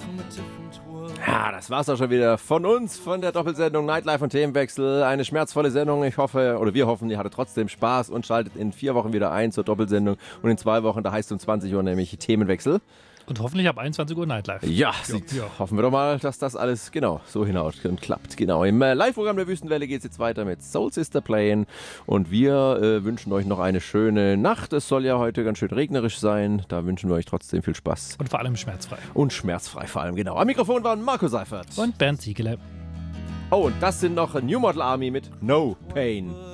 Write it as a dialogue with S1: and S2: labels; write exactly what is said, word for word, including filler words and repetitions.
S1: Ja, das war's auch schon wieder von uns, von der Doppelsendung Nightlife und Themenwechsel. Eine schmerzvolle Sendung. Ich hoffe, oder wir hoffen, ihr hattet trotzdem Spaß und schaltet in vier Wochen wieder ein zur Doppelsendung. Und in zwei Wochen, da heißt es um zwanzig Uhr nämlich Themenwechsel.
S2: Und hoffentlich ab einundzwanzig Uhr Nightlife.
S1: Ja, ja, ja, hoffen wir doch mal, dass das alles genau so hinhaut und klappt. Genau, im äh, Live-Programm der Wüstenwelle geht es jetzt weiter mit Soul Sister Playing und wir äh, wünschen euch noch eine schöne Nacht. Es soll ja heute ganz schön regnerisch sein, da wünschen wir euch trotzdem viel Spaß.
S2: Und vor allem schmerzfrei.
S1: Und schmerzfrei vor allem, genau. Am Mikrofon waren Marco Seifert.
S2: Und Bernd Ziegele.
S1: Oh, und das sind noch New Model Army mit No Pain.